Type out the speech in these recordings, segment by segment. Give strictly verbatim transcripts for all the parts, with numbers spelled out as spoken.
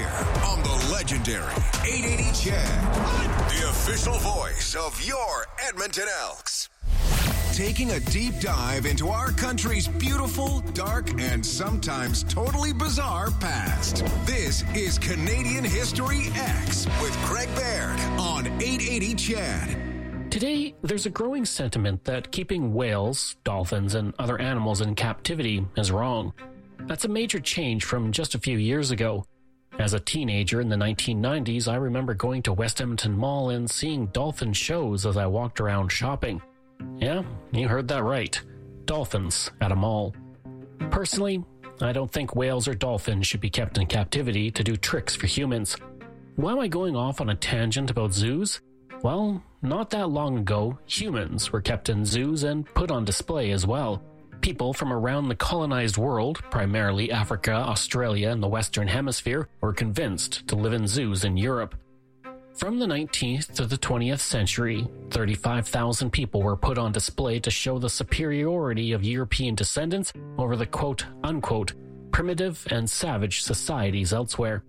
here on the legendary eight eighty Chad, the official voice of your Edmonton Elks. Taking a deep dive into our country's beautiful, dark, and sometimes totally bizarre past. This is Canadian History X with Craig Baird on eight eighty Chad. Today, there's a growing sentiment that keeping whales, dolphins, and other animals in captivity is wrong. That's a major change from just a few years ago. As a teenager in the nineteen nineties, I remember going to West Edmonton Mall and seeing dolphin shows as I walked around shopping. Yeah, you heard that right. Dolphins at a mall. Personally, I don't think whales or dolphins should be kept in captivity to do tricks for humans. Why am I going off on a tangent about zoos? Well, not that long ago, humans were kept in zoos and put on display as well. People from around the colonized world, primarily Africa, Australia, and the Western Hemisphere, were convinced to live in zoos in Europe. From the nineteenth to the twentieth century, thirty-five thousand people were put on display to show the superiority of European descendants over the quote-unquote primitive and savage societies elsewhere.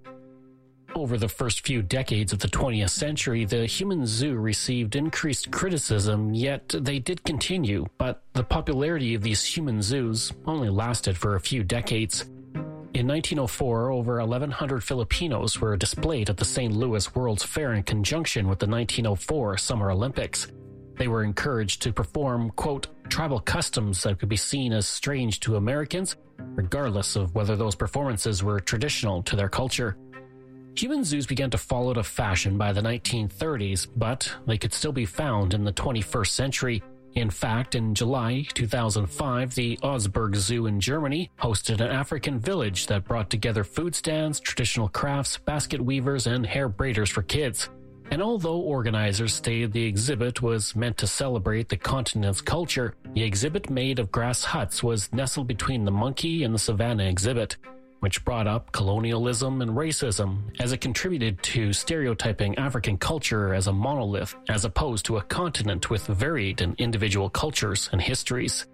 Over the first few decades of the twentieth century, the human zoo received increased criticism, yet they did continue, but the popularity of these human zoos only lasted for a few decades. In nineteen oh four, over eleven hundred Filipinos were displayed at the Saint Louis World's Fair in conjunction with the nineteen oh four Summer Olympics. They were encouraged to perform, quote, tribal customs that could be seen as strange to Americans, regardless of whether those performances were traditional to their culture. Human zoos began to fall out of fashion by the nineteen thirties, but they could still be found in the twenty-first century. In fact, in July two thousand five, the Augsburg Zoo in Germany hosted an African village that brought together food stands, traditional crafts, basket weavers, and hair braiders for kids. And although organizers stated the exhibit was meant to celebrate the continent's culture, the exhibit made of grass huts was nestled between the monkey and the savannah exhibit, which brought up colonialism and racism, as it contributed to stereotyping African culture as a monolith, as opposed to a continent with varied and individual cultures and histories.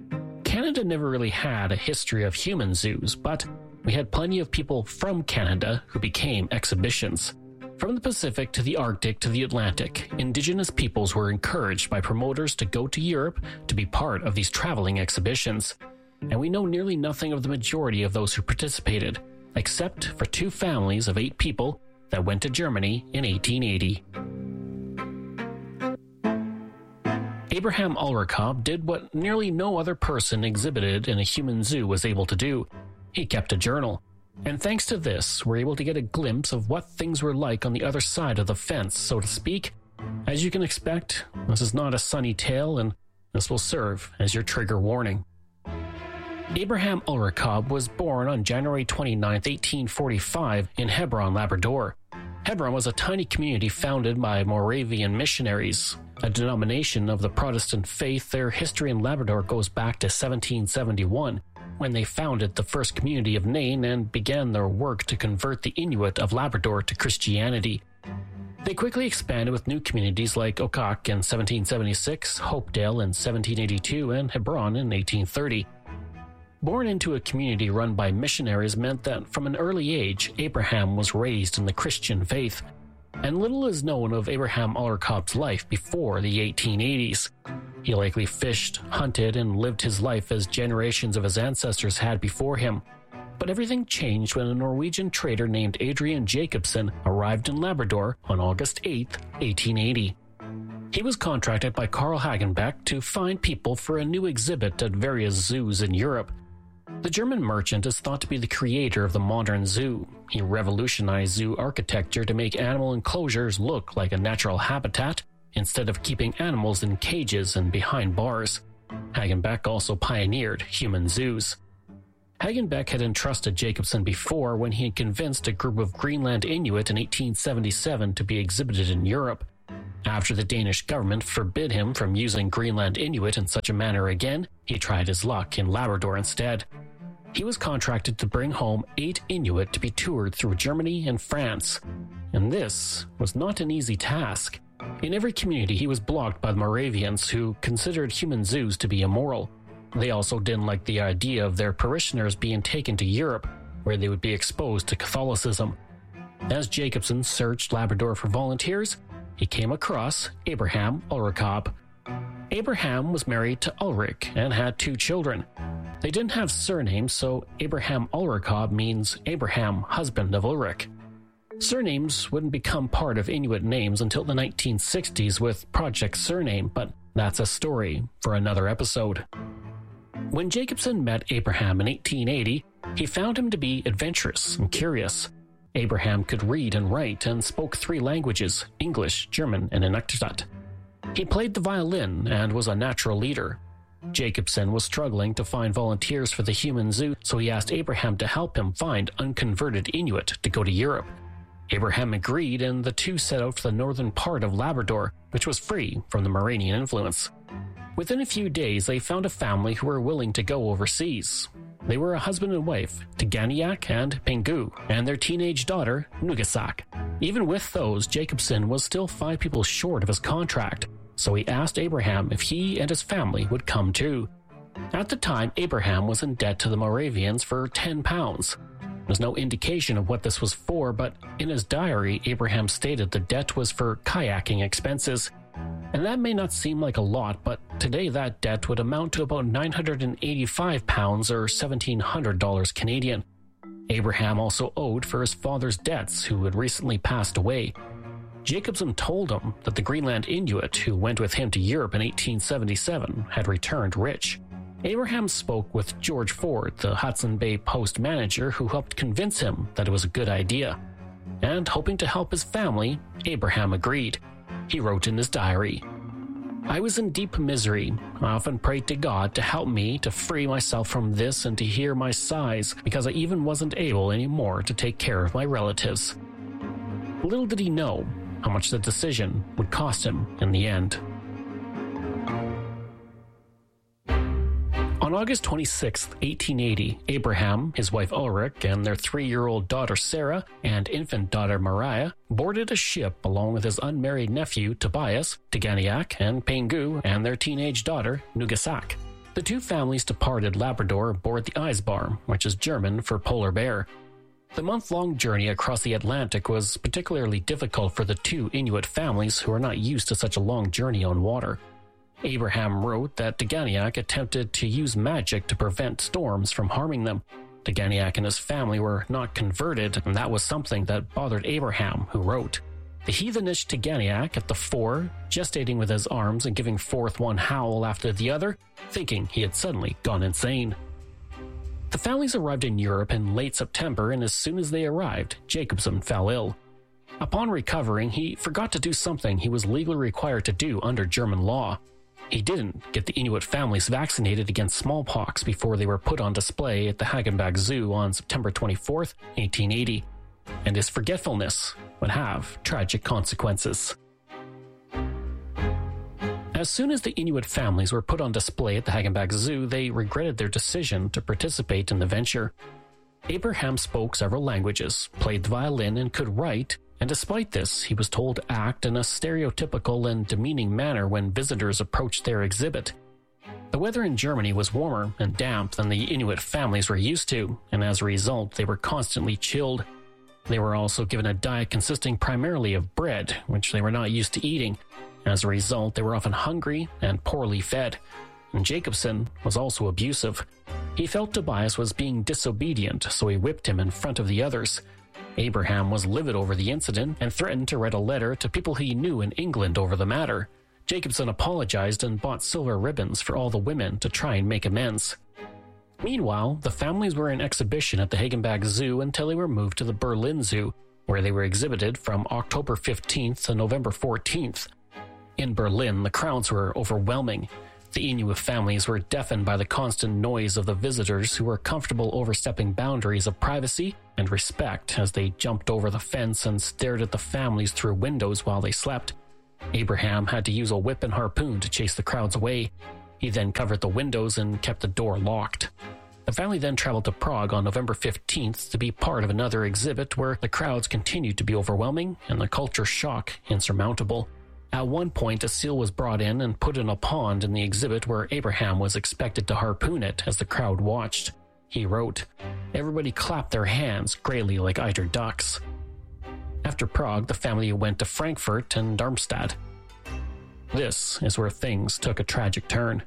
Canada never really had a history of human zoos, but we had plenty of people from Canada who became exhibitions. From the Pacific to the Arctic to the Atlantic, Indigenous peoples were encouraged by promoters to go to Europe to be part of these traveling exhibitions. And we know nearly nothing of the majority of those who participated, except for two families of eight people that went to Germany in eighteen eighty. Abraham Ulrichov did what nearly no other person exhibited in a human zoo was able to do. He kept a journal. And thanks to this, we're able to get a glimpse of what things were like on the other side of the fence, so to speak. As you can expect, this is not a sunny tale, and this will serve as your trigger warning. Abraham Ulrichov was born on January twenty-ninth, eighteen forty-five in Hebron, Labrador. Hebron was a tiny community founded by Moravian missionaries, a denomination of the Protestant faith. Their history in Labrador goes back to seventeen seventy-one, when they founded the first community of Nain and began their work to convert the Inuit of Labrador to Christianity. They quickly expanded with new communities like Okok in seventeen seventy-six, Hopedale in seventeen eighty-two, and Hebron in eighteen thirty. Born into a community run by missionaries meant that from an early age, Abraham was raised in the Christian faith. And little is known of Abraham Ulrichov's life before the eighteen eighties. He likely fished, hunted, and lived his life as generations of his ancestors had before him. But everything changed when a Norwegian trader named Adrian Jacobsen arrived in Labrador on August eighth, eighteen eighty. He was contracted by Carl Hagenbeck to find people for a new exhibit at various zoos in Europe. The German merchant is thought to be the creator of the modern zoo. He revolutionized zoo architecture to make animal enclosures look like a natural habitat instead of keeping animals in cages and behind bars. Hagenbeck also pioneered human zoos. Hagenbeck had entrusted Jacobsen before when he had convinced a group of Greenland Inuit in eighteen seventy-seven to be exhibited in Europe. After the Danish government forbid him from using Greenland Inuit in such a manner again, he tried his luck in Labrador instead. He was contracted to bring home eight Inuit to be toured through Germany and France. And this was not an easy task. In every community, he was blocked by the Moravians, who considered human zoos to be immoral. They also didn't like the idea of their parishioners being taken to Europe, where they would be exposed to Catholicism. As Jacobson searched Labrador for volunteers, he came across Abraham Ulricob. Abraham was married to Ulrich and had two children. They didn't have surnames, so Abraham Ulricob means Abraham, husband of Ulrich. Surnames wouldn't become part of Inuit names until the nineteen sixties with Project Surname, but that's a story for another episode. When Jacobson met Abraham in eighteen eighty, he found him to be adventurous and curious. Abraham could read and write and spoke three languages, English, German, and Inuktitut. He played the violin and was a natural leader. Jacobson was struggling to find volunteers for the human zoo, so he asked Abraham to help him find unconverted Inuit to go to Europe. Abraham agreed, and the two set out for the northern part of Labrador, which was free from the Moranian influence. Within a few days, they found a family who were willing to go overseas. They were a husband and wife, Tiganiak and Pingu, and their teenage daughter, Nugasak. Even with those, Jacobson was still five people short of his contract, so he asked Abraham if he and his family would come too. At the time, Abraham was in debt to the Moravians for ten pounds. There's no indication of what this was for, but in his diary, Abraham stated the debt was for kayaking expenses. And that may not seem like a lot, but today that debt would amount to about nine hundred eighty-five pounds or seventeen hundred dollars Canadian. Abraham also owed for his father's debts, who had recently passed away. Jacobson told him that the Greenland Inuit who went with him to Europe in eighteen seventy-seven had returned rich. Abraham spoke with George Ford, the Hudson Bay Post manager, who helped convince him that it was a good idea. And hoping to help his family, Abraham agreed. He wrote in his diary, "I was in deep misery. I often prayed to God to help me to free myself from this and to hear my sighs, because I even wasn't able anymore to take care of my relatives." Little did he know how much the decision would cost him in the end. On August twenty-sixth, eighteen eighty, Abraham, his wife Ulrich, and their three-year-old daughter Sarah and infant daughter Mariah boarded a ship along with his unmarried nephew Tobias, Tiganiak, and Pingu, and their teenage daughter Nugasak. The two families departed Labrador aboard the Eisbar, which is German for polar bear. The month-long journey across the Atlantic was particularly difficult for the two Inuit families who are not used to such a long journey on water. Abraham wrote that Tiganiak attempted to use magic to prevent storms from harming them. Tiganiak and his family were not converted, and that was something that bothered Abraham, who wrote, "The heathenish Tiganiak at the fore, gestating with his arms and giving forth one howl after the other, thinking he had suddenly gone insane." The families arrived in Europe in late September, and as soon as they arrived, Jacobson fell ill. Upon recovering, he forgot to do something he was legally required to do under German law. He didn't get the Inuit families vaccinated against smallpox before they were put on display at the Hagenbeck Zoo on September twenty-fourth, eighteen eighty, and his forgetfulness would have tragic consequences. As soon as the Inuit families were put on display at the Hagenbeck Zoo, they regretted their decision to participate in the venture. Abraham spoke several languages, played the violin, and could write, and despite this, he was told to act in a stereotypical and demeaning manner when visitors approached their exhibit. The weather in Germany was warmer and damp than the Inuit families were used to, and as a result, they were constantly chilled. They were also given a diet consisting primarily of bread, which they were not used to eating. As a result, they were often hungry and poorly fed. And Jacobson was also abusive. He felt Tobias was being disobedient, so he whipped him in front of the others. Abraham was livid over the incident and threatened to write a letter to people he knew in England over the matter. Jacobson apologized and bought silver ribbons for all the women to try and make amends. Meanwhile, the families were in exhibition at the Hagenbeck Zoo until they were moved to the Berlin Zoo, where they were exhibited from October fifteenth to November fourteenth. In Berlin, the crowds were overwhelming. The Inuit families were deafened by the constant noise of the visitors who were comfortable overstepping boundaries of privacy and respect as they jumped over the fence and stared at the families through windows while they slept. Abraham had to use a whip and harpoon to chase the crowds away. He then covered the windows and kept the door locked. The family then traveled to Prague on November fifteenth to be part of another exhibit where the crowds continued to be overwhelming and the culture shock insurmountable. At one point, a seal was brought in and put in a pond in the exhibit where Abraham was expected to harpoon it as the crowd watched. He wrote, "Everybody clapped their hands grayly like eider ducks." After Prague, the family went to Frankfurt and Darmstadt. This is where things took a tragic turn.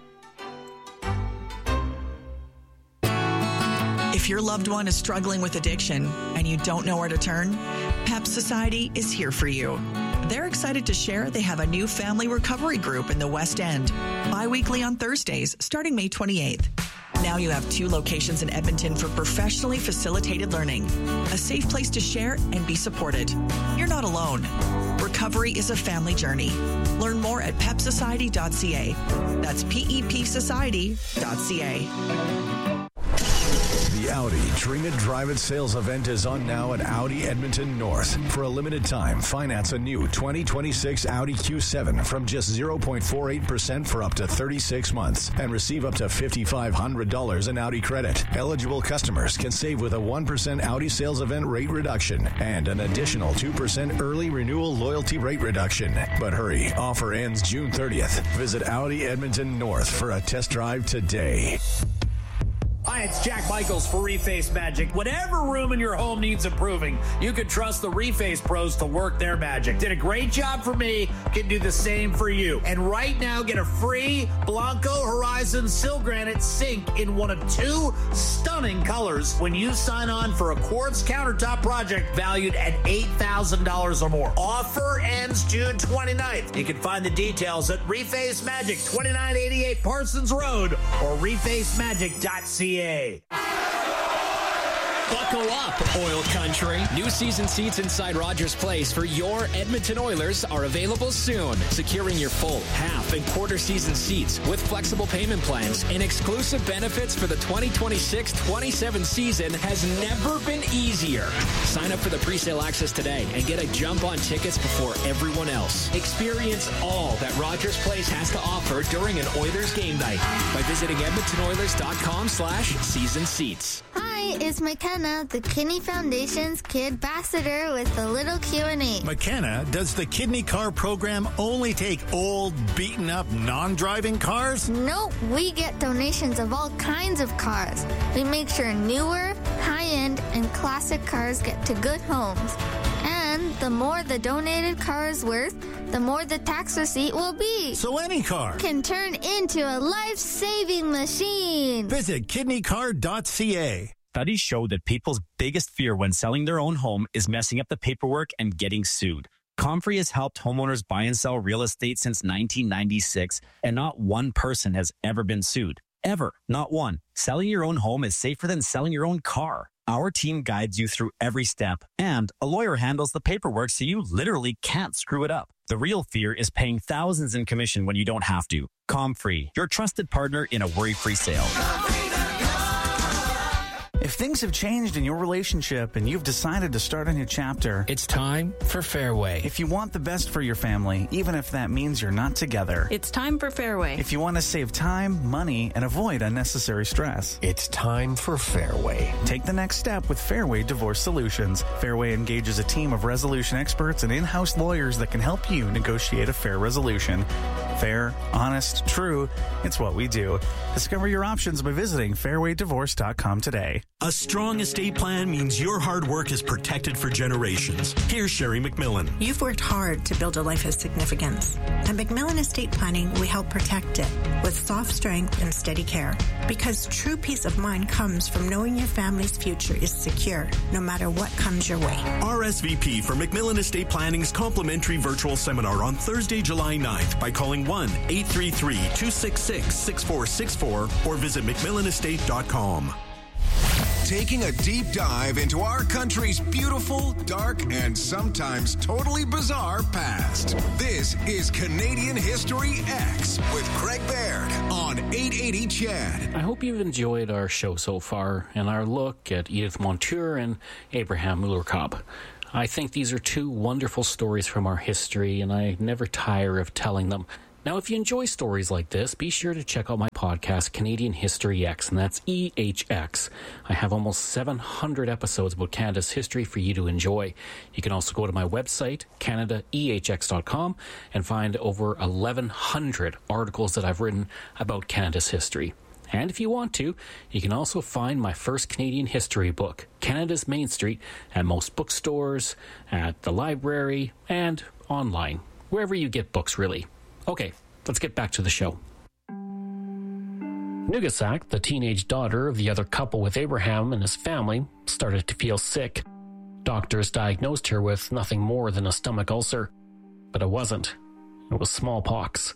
If your loved one is struggling with addiction and you don't know where to turn, PEP Society is here for you. They're excited to share they have a new family recovery group in the West End, bi-weekly on Thursdays, starting May twenty-eighth. Now you have two locations in Edmonton for professionally facilitated learning, a safe place to share and be supported. You're not alone. Recovery is a family journey. Learn more at pep society dot c a. That's P E P society dot c a. The Audi Dream It Drive It sales event is on now at Audi Edmonton North. For a limited time, finance a new twenty twenty-six Audi Q seven from just zero point four eight percent for up to thirty-six months and receive up to five thousand five hundred dollars in Audi credit. Eligible customers can save with a one percent Audi sales event rate reduction and an additional two percent early renewal loyalty rate reduction. But hurry, offer ends June thirtieth. Visit Audi Edmonton North for a test drive today. Hi, it's Jack Michaels for Reface Magic. Whatever room in your home needs improving, you can trust the Reface pros to work their magic. Did a great job for me, can do the same for you. And right now, get a free Blanco Horizon Sil Granite sink in one of two stunning colors when you sign on for a quartz countertop project valued at eight thousand dollars or more. Offer ends June twenty-ninth. You can find the details at Reface Magic, twenty-nine eighty-eight Parsons Road, or reface magic dot c a. Buckle up, Oil Country. New season seats inside Rogers Place for your Edmonton Oilers are available soon. Securing your full, half, and quarter season seats with flexible payment plans and exclusive benefits for the twenty twenty-six twenty-seven season has never been easier. Sign up for the presale access today and get a jump on tickets before everyone else. Experience all that Rogers Place has to offer during an Oilers game night by visiting edmonton oilers dot com slash season seats. Hi, it's McKenna, the Kidney Foundation's Kid Ambassador with a little Q and A. McKenna, does the Kidney Car program only take old, beaten-up, non-driving cars? Nope, we get donations of all kinds of cars. We make sure newer, high-end, and classic cars get to good homes. And the more the donated car is worth, the more the tax receipt will be. So any car can turn into a life-saving machine. Visit kidney car dot c a. Studies show that people's biggest fear when selling their own home is messing up the paperwork and getting sued. Comfrey has helped homeowners buy and sell real estate since nineteen ninety-six, and not one person has ever been sued. Ever. Not one. Selling your own home is safer than selling your own car. Our team guides you through every step, and a lawyer handles the paperwork so you literally can't screw it up. The real fear is paying thousands in commission when you don't have to. Comfrey, your trusted partner in a worry-free sale. If things have changed in your relationship and you've decided to start a new chapter, it's time for Fairway. If you want the best for your family, even if that means you're not together, it's time for Fairway. If you want to save time, money, and avoid unnecessary stress, it's time for Fairway. Take the next step with Fairway Divorce Solutions. Fairway engages a team of resolution experts and in-house lawyers that can help you negotiate a fair resolution. Fair, honest, true, it's what we do. Discover your options by visiting fairway divorce dot com today. A strong estate plan means your hard work is protected for generations. Here's Sherry McMillan. You've worked hard to build a life of significance. At McMillan Estate Planning, we help protect it with soft strength and steady care. Because true peace of mind comes from knowing your family's future is secure, no matter what comes your way. R S V P for McMillan Estate Planning's complimentary virtual seminar on Thursday, July ninth by calling one eight three three, two six six, six four six four or visit mcmillan estate dot com. Taking a deep dive into our country's beautiful, dark, and sometimes totally bizarre past. This is Canadian History X with Craig Baird on eight eighty C H E D. I hope you've enjoyed our show so far and our look at Edith Montour and Abraham Mueller-Cobb. I think these are two wonderful stories from our history, and I never tire of telling them. Now, if you enjoy stories like this, be sure to check out my podcast, Canadian History X, and that's E H X. I have almost seven hundred episodes about Canada's history for you to enjoy. You can also go to my website, canada e h x dot com, and find over eleven hundred articles that I've written about Canada's history. And if you want to, you can also find my first Canadian history book, Canada's Main Street, at most bookstores, at the library, and online. Wherever you get books, really. Okay, let's get back to the show. Nugasak, the teenage daughter of the other couple with Abraham and his family, started to feel sick. Doctors diagnosed her with nothing more than a stomach ulcer. But it wasn't. It was smallpox.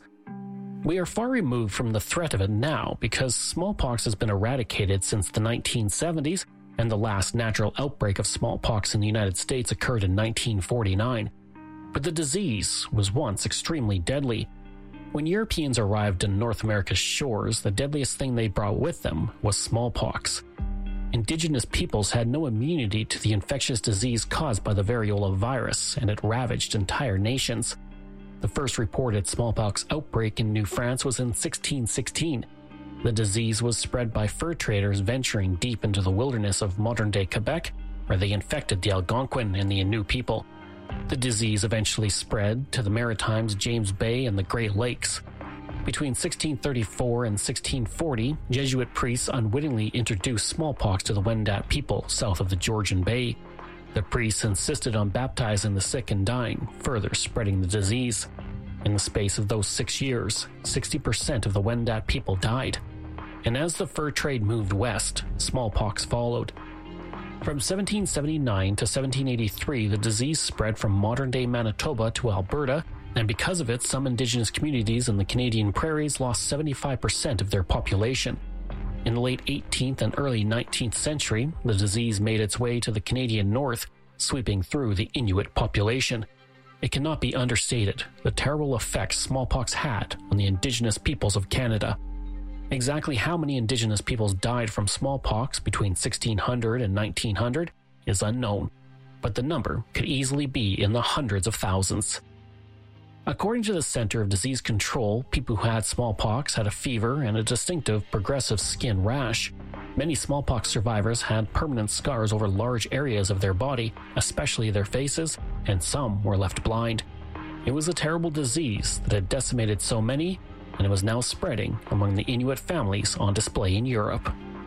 We are far removed from the threat of it now because smallpox has been eradicated since the nineteen seventies, and the last natural outbreak of smallpox in the United States occurred in nineteen forty-nine. But the disease was once extremely deadly. When Europeans arrived in North America's shores, the deadliest thing they brought with them was smallpox. Indigenous peoples had no immunity to the infectious disease caused by the variola virus, and it ravaged entire nations. The first reported smallpox outbreak in New France was in sixteen sixteen. The disease was spread by fur traders venturing deep into the wilderness of modern-day Quebec, where they infected the Algonquin and the Innu people. The disease eventually spread to the Maritimes, James Bay, and the Great Lakes. Between sixteen thirty-four and sixteen forty, Jesuit priests unwittingly introduced smallpox to the Wendat people south of the Georgian Bay. The priests insisted on baptizing the sick and dying, further spreading the disease. In the space of those six years, sixty percent of the Wendat people died. And as the fur trade moved west, smallpox followed. From seventeen seventy-nine to seventeen eighty-three, the disease spread from modern-day Manitoba to Alberta, and because of it, some Indigenous communities in the Canadian prairies lost seventy-five percent of their population. In the late eighteenth and early nineteenth century, the disease made its way to the Canadian north, sweeping through the Inuit population. It cannot be understated the terrible effects smallpox had on the Indigenous peoples of Canada. Exactly how many Indigenous peoples died from smallpox between sixteen hundred and nineteen hundred is unknown, but the number could easily be in the hundreds of thousands. According to the Center of Disease Control, people who had smallpox had a fever and a distinctive progressive skin rash. Many smallpox survivors had permanent scars over large areas of their body, especially their faces, and some were left blind. It was a terrible disease that had decimated so many, and it was now spreading among the Inuit families on display in Europe.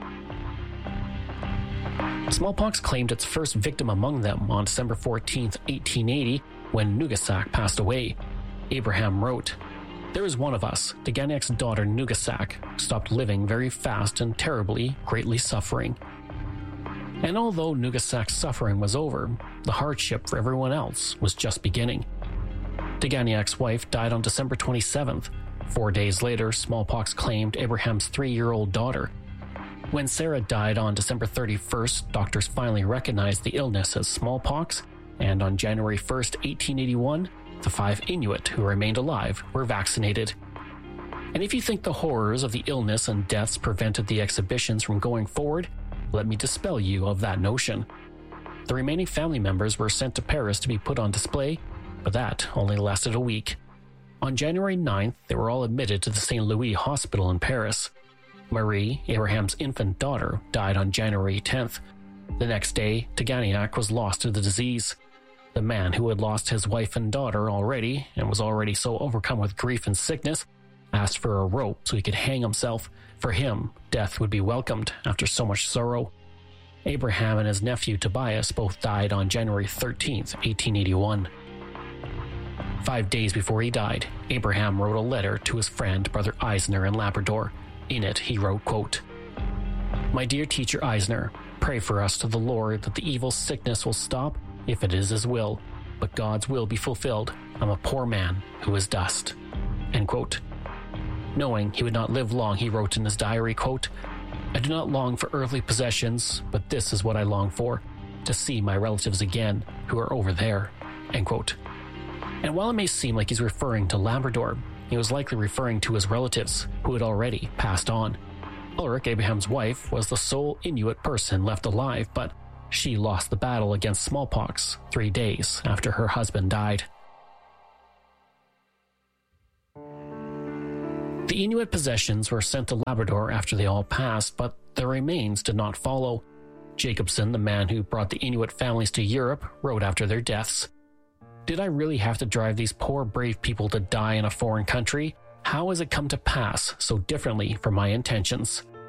Smallpox claimed its first victim among them on December fourteenth, eighteen eighty, when Nugasak passed away. Abraham wrote, "There is one of us, Teganiak's daughter Nugasak, stopped living very fast and terribly, greatly suffering." And although Nugasak's suffering was over, the hardship for everyone else was just beginning. Teganiak's wife died on December twenty-seventh. Four days later, smallpox claimed Abraham's three-year-old daughter. When Sarah died on December thirty-first, doctors finally recognized the illness as smallpox, and on January first, eighteen eighty-one, the five Inuit who remained alive were vaccinated. And if you think the horrors of the illness and deaths prevented the exhibitions from going forward, let me dispel you of that notion. The remaining family members were sent to Paris to be put on display, but that only lasted a week. On January ninth, they were all admitted to the Saint Louis Hospital in Paris. Marie, Abraham's infant daughter, died on January tenth. The next day, Teganiak was lost to the disease. The man who had lost his wife and daughter already, and was already so overcome with grief and sickness, asked for a rope so he could hang himself. For him, death would be welcomed after so much sorrow. Abraham and his nephew Tobias both died on January thirteenth, eighteen eighty-one. Five days before he died, Abraham wrote a letter to his friend Brother Eisner in Labrador. In it, he wrote, quote, "My dear teacher Eisner, pray for us to the Lord that the evil sickness will stop if it is his will, but God's will be fulfilled. I'm a poor man who is dust." End quote. Knowing he would not live long, he wrote in his diary, quote, "I do not long for earthly possessions, but this is what I long for, to see my relatives again who are over there." End quote. And while it may seem like he's referring to Labrador, he was likely referring to his relatives who had already passed on. Ulrich, Abraham's wife, was the sole Inuit person left alive, but she lost the battle against smallpox three days after her husband died. The Inuit possessions were sent to Labrador after they all passed, but their remains did not follow. Jacobson, the man who brought the Inuit families to Europe, wrote after their deaths, "Did I really have to drive these poor brave people to die in a foreign country? How has it come to pass so differently from my intentions?"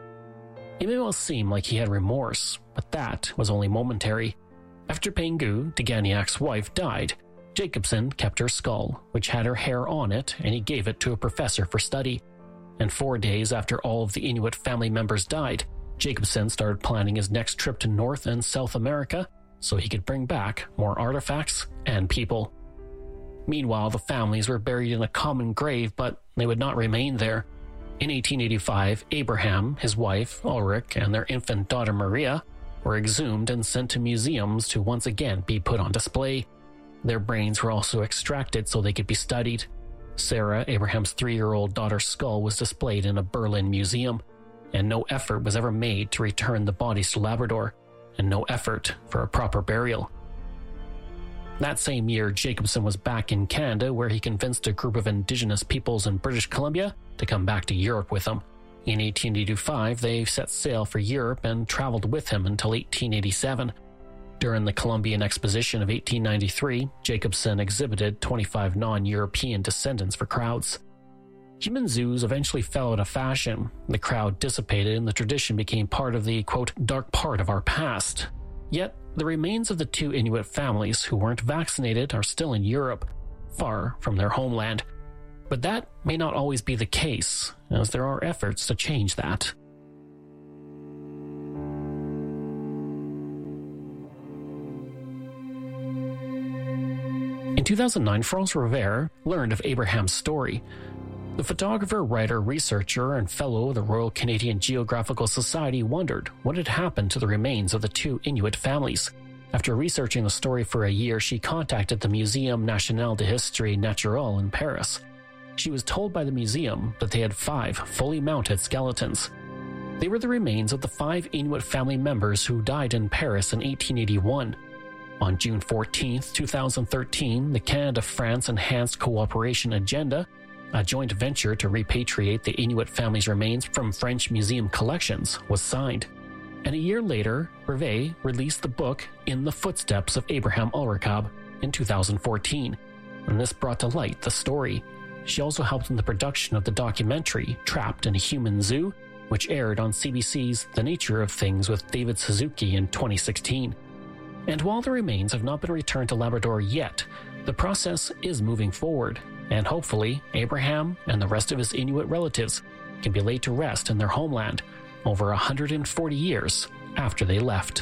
It may well seem like he had remorse, but that was only momentary. After Pingu, Teganiak's wife, died, Jacobson kept her skull, which had her hair on it, and he gave it to a professor for study. And four days after all of the Inuit family members died, Jacobson started planning his next trip to North and South America so he could bring back more artifacts and people. Meanwhile, the families were buried in a common grave, but they would not remain there. In eighteen eighty-five, Abraham, his wife, Ulrich, and their infant daughter Maria were exhumed and sent to museums to once again be put on display. Their brains were also extracted so they could be studied. Sarah, Abraham's three-year-old daughter's skull, was displayed in a Berlin museum, and no effort was ever made to return the bodies to Labrador, and no effort for a proper burial. That same year, Jacobson was back in Canada, where he convinced a group of Indigenous peoples in British Columbia to come back to Europe with him. In eighteen eighty-five, they set sail for Europe and traveled with him until eighteen eighty-seven. During the Columbian Exposition of eighteen ninety-three, Jacobson exhibited twenty-five non-European descendants for crowds. Human zoos eventually fell out of fashion. The crowd dissipated and the tradition became part of the, quote, dark part of our past. Yet, the remains of the two Inuit families who weren't vaccinated are still in Europe, far from their homeland. But that may not always be the case, as there are efforts to change that. In two thousand nine, France Revere learned of Abraham's story. The photographer, writer, researcher, and fellow of the Royal Canadian Geographical Society wondered what had happened to the remains of the two Inuit families. After researching the story for a year, she contacted the Muséum National de Histoire Naturelle in Paris. She was told by the museum that they had five fully mounted skeletons. They were the remains of the five Inuit family members who died in Paris in eighteen eighty-one. On June fourteenth, two thousand thirteen, the Canada-France Enhanced Cooperation Agenda, a joint venture to repatriate the Inuit family's remains from French museum collections, was signed. And a year later, Revere released the book In the Footsteps of Abraham Ulrichab in two thousand fourteen, and this brought to light the story. She also helped in the production of the documentary Trapped in a Human Zoo, which aired on C B C's The Nature of Things with David Suzuki in twenty sixteen. And while the remains have not been returned to Labrador yet, the process is moving forward, and hopefully Abraham and the rest of his Inuit relatives can be laid to rest in their homeland over one hundred forty years after they left.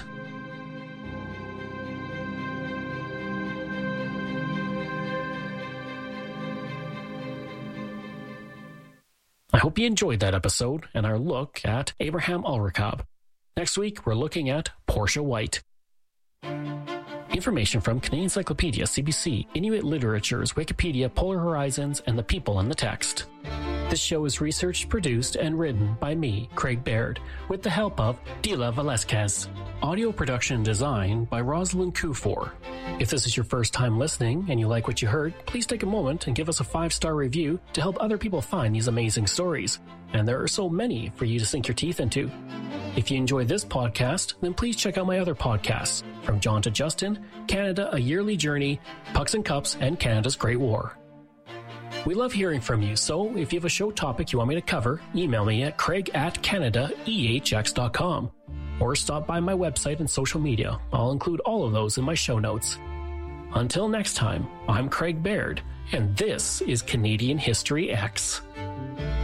I hope you enjoyed that episode and our look at Abraham Ulrichab. Next week, we're looking at Portia White. Information from Canadian Encyclopedia, C B C, Inuit Literatures, Wikipedia, Polar Horizons, and the people in the text. This show is researched, produced, and written by me, Craig Baird, with the help of Dila Velasquez. Audio production and design by Rosalind Kufor. If this is your first time listening and you like what you heard, please take a moment and give us a five-star review to help other people find these amazing stories. And there are so many for you to sink your teeth into. If you enjoy this podcast, then please check out my other podcasts, From John to Justin, Canada, A Yearly Journey, Pucks and Cups, and Canada's Great War. We love hearing from you, so if you have a show topic you want me to cover, email me at craig at canada e h x dot com or stop by my website and social media. I'll include all of those in my show notes. Until next time, I'm Craig Baird, and this is Canadian History X.